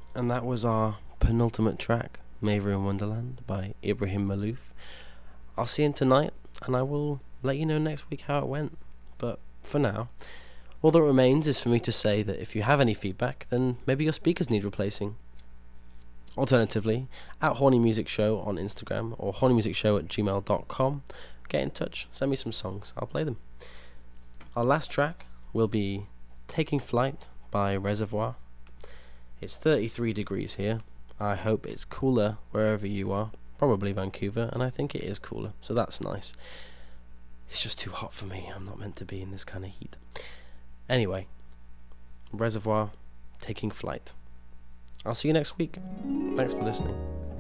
And that was our penultimate track, Maver in Wonderland by Ibrahim Malouf. I'll see him tonight, and I will let you know next week how it went. But for now, all that remains is for me to say that if you have any feedback, then maybe your speakers need replacing. Alternatively, at Horny Music Show on Instagram or hornymusicshow@gmail.com, get in touch, send me some songs, I'll play them. Our last track will be Taking Flight by Reservoir. It's 33 degrees here. I hope it's cooler wherever you are. Probably Vancouver, and I think it is cooler, so that's nice. It's just too hot for me. I'm not meant to be in this kind of heat. Anyway, Reservoir, Taking Flight. I'll see you next week. Thanks for listening.